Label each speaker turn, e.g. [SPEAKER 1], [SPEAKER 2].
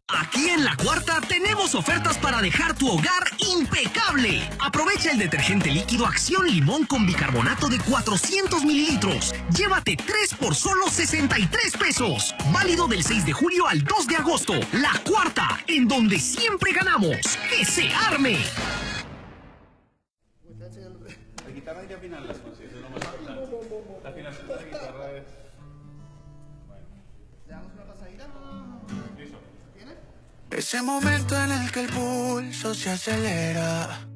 [SPEAKER 1] Aquí en La Cuarta tenemos ofertas para dejar tu hogar impecable. Aprovecha el detergente líquido Acción Limón con bicarbonato de 400 mililitros. Llévate 3 por solo 63 pesos. Válido del 6 de julio al 2 de agosto. La Cuarta, en donde siempre ganamos. ¡Que se arme!
[SPEAKER 2] La guitarra ya final las cosas, eso es lo más importante. La afinación de la guitarra es... Bueno. ¿Le damos una pasadita? Listo. ¿Tiene?
[SPEAKER 3] Ese momento en el que el pulso se acelera